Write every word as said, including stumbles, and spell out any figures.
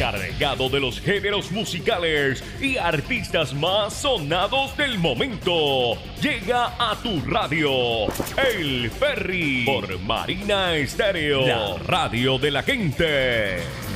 cargado de los géneros musicales y artistas más sonados del momento. Llega a tu radio, El Ferry, por Marina Estéreo, la radio de la gente.